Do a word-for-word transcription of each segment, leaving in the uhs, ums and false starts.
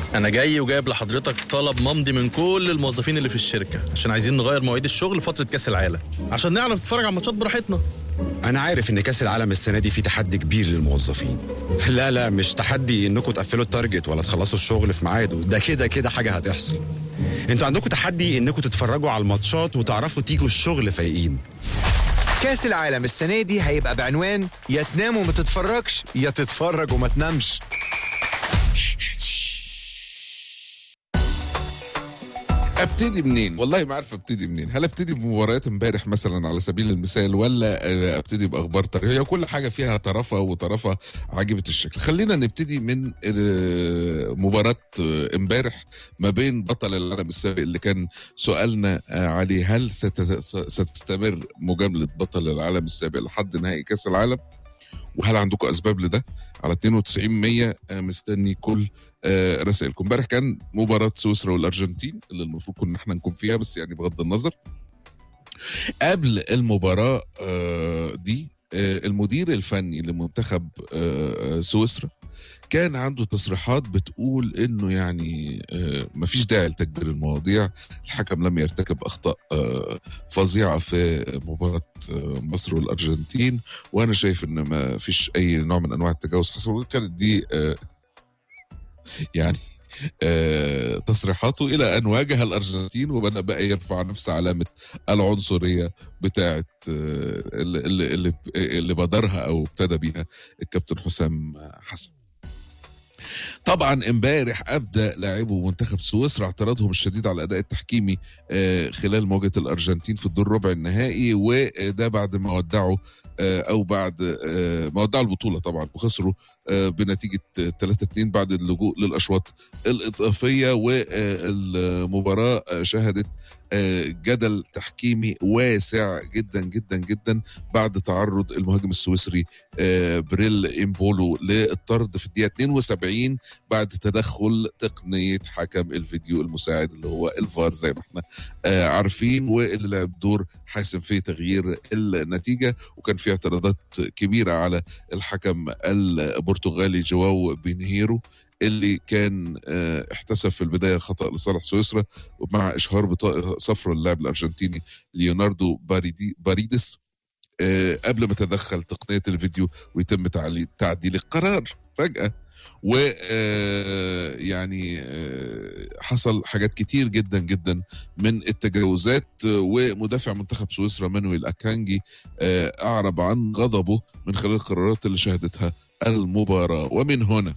انا جاي وجايب لحضرتك طلب ممضي من كل الموظفين اللي في الشركه عشان عايزين نغير مواعيد الشغل فتره كاس العالم عشان نعرف نتفرج على الماتشات براحتنا. انا عارف ان كاس العالم السنه دي فيه تحدي كبير للموظفين. لا لا مش تحدي انكم تقفلوا التارجت ولا تخلصوا الشغل في ميعاده، ده كده كده حاجه هتحصل. انتوا عندكم تحدي انكم تتفرجوا على الماتشات وتعرفوا تيجوا الشغل فايقين. كاس العالم السنة دي هيبقى بعنوان يا تنام وما تتفرجش يا تتفرج وما تنامش. ابتدي منين؟ والله ما عارف ابتدي منين. هل ابتدي بمباريات امبارح مثلا على سبيل المثال، ولا ابتدي باخبار تاريخيه؟ كل حاجه فيها طرفه وطرفه عجيبه الشكل. خلينا نبتدي من مباراه امبارح ما بين بطل العالم السابق اللي كان سؤالنا عليه، هل ستستمر مجامله بطل العالم السابق لحد نهائي كاس العالم؟ وهل عندكم اسباب لده؟ على اتنين وتسعين مية مستني كل رسائلكم. امبارح كان مباراه سويسرا والارجنتين اللي المفروض كنا احنا نكون فيها، بس يعني بغض النظر. قبل المباراه دي المدير الفني لمنتخب سويسرا كان عنده تصريحات بتقول انه يعني مفيش داعي لتكبير المواضيع، الحكم لم يرتكب اخطاء فظيعه في مباراه مصر والارجنتين، وانا شايف ان ما فيش اي نوع من انواع التجاوز حصل. كانت دي يعني تصريحاته الى ان واجه الارجنتين وبدا بقى يرفع نفس علامه العنصريه بتاعه اللي اللي اللي بدرها او ابتدى بيها الكابتن حسام حسن. طبعا امبارح ابدا لاعبو منتخب سويسرا اعتراضهم الشديد على الاداء التحكيمي خلال مواجهه الارجنتين في الدور ربع النهائي، وده بعد ما ودعوا او بعد ما ودعوا البطوله طبعا وخسروا بنتيجه ثلاثة اتنين بعد اللجوء للاشواط الاضافيه. والمباراه شهدت جدل تحكيمي واسع جدا جدا جدا بعد تعرض المهاجم السويسري بريل إمبولو للطرد في الدقيقه اتنين وسبعين بعد تدخل تقنيه حكم الفيديو المساعد اللي هو الفار زي ما احنا عارفين، واللي لعب دور حاسم في تغيير النتيجه. وكان في اعتراضات كبيره على الحكم البرتغالي جواو بينهيرو اللي كان احتسب في البداية خطأ لصالح سويسرا ومع إشهار بطاقة صفراء للاعب الأرجنتيني ليوناردو باريدي باريدس قبل ما تدخل تقنية الفيديو ويتم تعديل القرار فجأة. و يعني حصل حاجات كتير جدا جدا من التجاوزات. ومدافع منتخب سويسرا مانويل أكانجي أعرب عن غضبه من خلال القرارات اللي شهدتها المباراة. ومن هنا،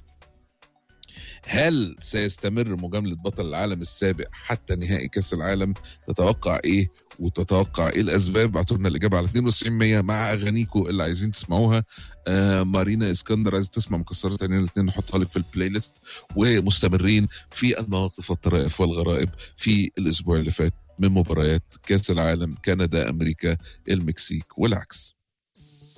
هل سيستمر مجاملة بطل العالم السابق حتى نهائي كاس العالم؟ تتوقع ايه وتتوقع ايه الاسباب؟ بعتوا لنا الاجابه على اتنين وتسعين مية مع اغانيكم اللي عايزين تسمعوها. آه مارينا اسكندر عايز تسمع مكسرات عينينا الاثنين، نحطها لك في البلاي ليست. ومستمرين في المواقف والطرائف والغرائب في الاسبوع اللي فات من مباريات كاس العالم، كندا، امريكا، المكسيك والعكس.